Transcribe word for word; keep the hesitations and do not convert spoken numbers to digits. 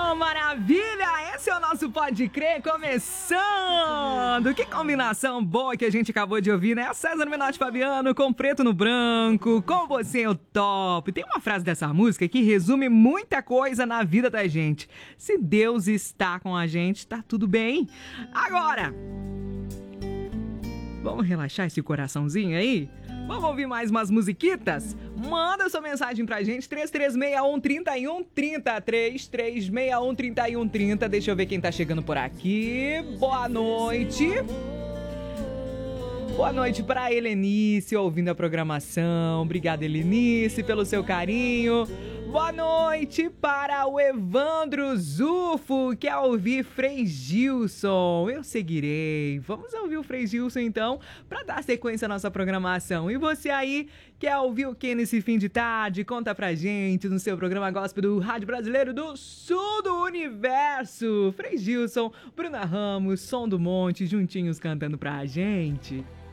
Oh, maravilha! Esse é o nosso Pode Crer começando! Que combinação boa que a gente acabou de ouvir, né? César Menotti Fabiano com Preto no Branco, com você é o top. Tem uma frase dessa música que resume muita coisa na vida da gente. Se Deus está com a gente, tá tudo bem. Agora, vamos relaxar esse coraçãozinho aí? Vamos ouvir mais umas musiquitas? Manda sua mensagem pra gente, três três seis um, três um três zero, três três seis um, três um três zero. Deixa eu ver quem tá chegando por aqui. Boa noite. Boa noite pra Helenice, ouvindo a programação. Obrigada, Helenice, pelo seu carinho. Boa noite para o Evandro Zufo, que quer ouvir Frei Gilson. Eu seguirei. Vamos ouvir o Frei Gilson, então, para dar sequência à nossa programação. E você aí, quer ouvir o que nesse fim de tarde? Conta pra gente no seu programa gospel do Rádio Brasileiro do Sul do Universo. Frei Gilson, Bruna Ramos, Som do Monte, juntinhos cantando pra gente.